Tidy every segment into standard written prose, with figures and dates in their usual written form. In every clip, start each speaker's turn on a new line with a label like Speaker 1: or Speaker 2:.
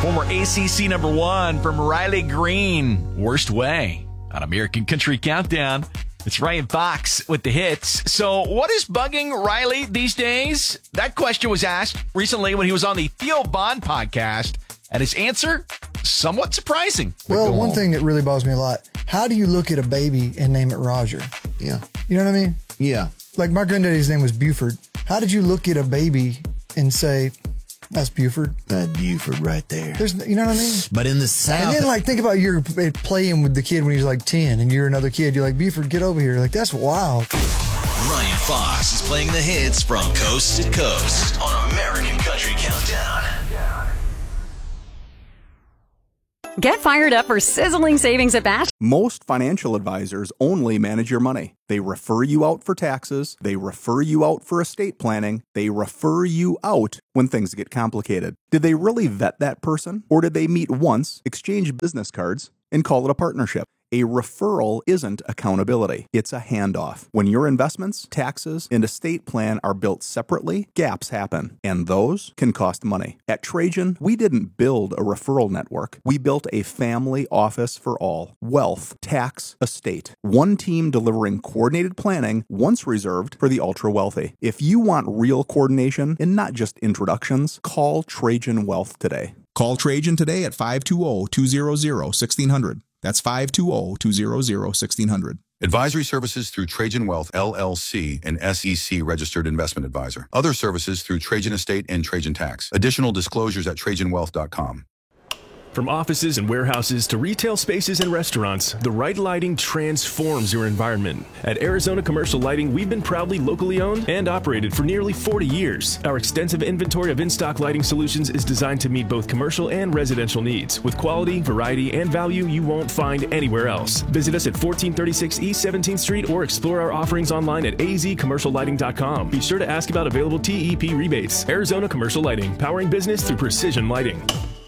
Speaker 1: former ACC #1 from Riley Green. Worst Way on American Country Countdown. It's Ryan Fox with the hits. So what is bugging Riley these days? That question was asked recently when he was on the Theo Bond podcast, and his answer, somewhat surprising.
Speaker 2: Well, one thing that really bothers me a lot, how do you look at a baby and name it Roger?
Speaker 3: Yeah.
Speaker 2: You know what I mean?
Speaker 3: Yeah.
Speaker 2: Like my granddaddy's name was Buford. How did you look at a baby and say, that's Buford?
Speaker 3: That Buford right there.
Speaker 2: You know what I mean?
Speaker 3: But in the South.
Speaker 2: And then, like, think about you're playing with the kid when he was like 10 and you're another kid. You're like, Buford, get over here. Like, that's wild.
Speaker 4: Ryan Fox is playing the hits from coast to coast on American Country Countdown.
Speaker 5: Get fired up for sizzling savings at Bash.
Speaker 6: Most financial advisors only manage your money. They refer you out for taxes. They refer you out for estate planning. They refer you out when things get complicated. Did they really vet that person? Or did they meet once, exchange business cards, and call it a partnership? A referral isn't accountability. It's a handoff. When your investments, taxes, and estate plan are built separately, gaps happen, and those can cost money. At Trajan, we didn't build a referral network. We built a family office for all. Wealth, tax, estate. One team delivering coordinated planning, once reserved for the ultra-wealthy. If you want real coordination and not just introductions, call Trajan Wealth today.
Speaker 7: Call Trajan today at 520-200-1600. That's 520-200-1600.
Speaker 8: Advisory services through Trajan Wealth, LLC, an SEC registered investment advisor. Other services through Trajan Estate and Trajan Tax. Additional disclosures at TrajanWealth.com.
Speaker 9: From offices and warehouses to retail spaces and restaurants, the right lighting transforms your environment. At Arizona Commercial Lighting, we've been proudly locally owned and operated for nearly 40 years. Our extensive inventory of in-stock lighting solutions is designed to meet both commercial and residential needs, with quality, variety, and value you won't find anywhere else. Visit us at 1436 East 17th Street or explore our offerings online at azcommerciallighting.com. Be sure to ask about available TEP rebates. Arizona Commercial Lighting, powering business through precision lighting.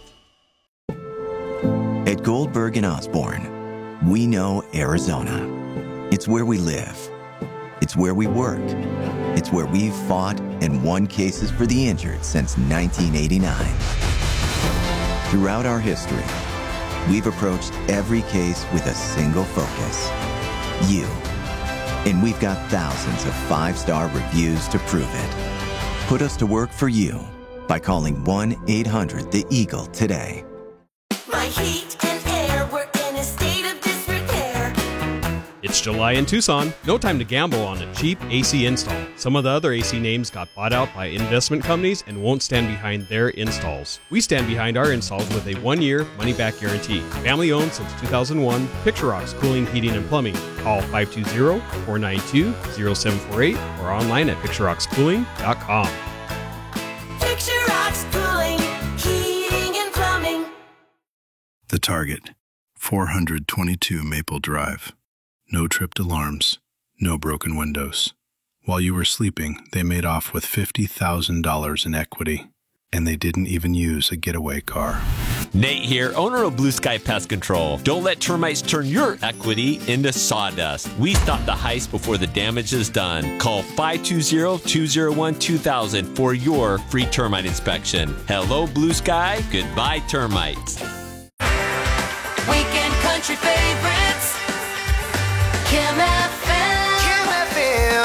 Speaker 10: At Goldberg and Osborne, we know Arizona. It's where we live. It's where we work. It's where we've fought and won cases for the injured since 1989. Throughout our history, we've approached every case with a single focus: you. And we've got thousands of 5-star reviews to prove it. Put us to work for you by calling 1-800-THE-EAGLE today.
Speaker 11: My heat and air were in a state of disrepair.
Speaker 12: It's July in Tucson. No time to gamble on a cheap AC install. Some of the other AC names got bought out by investment companies and won't stand behind their installs. We stand behind our installs with a 1-year money-back guarantee. Family owned since 2001. Picture Rocks Cooling, Heating, and Plumbing. Call 520-492-0748 or online at picturerockscooling.com.
Speaker 11: Picture Rocks Cooling, Heating, and Plumbing.
Speaker 13: The Target, 422 Maple Drive. No tripped alarms, no broken windows. While you were sleeping, they made off with $50,000 in equity, and they didn't even use a getaway car.
Speaker 14: Nate here, owner of Blue Sky Pest Control. Don't let termites turn your equity into sawdust. We stop the heist before the damage is done. Call 520-201-2000 for your free termite inspection. Hello, Blue Sky. Goodbye, termites.
Speaker 11: Weekend country favorites. Kim FM.
Speaker 4: Kim FM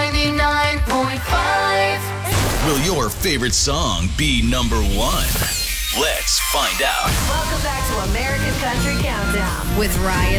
Speaker 11: 99.5.
Speaker 4: Will your favorite song be number 1? Let's find out.
Speaker 11: Welcome back to American Country Countdown with Ryan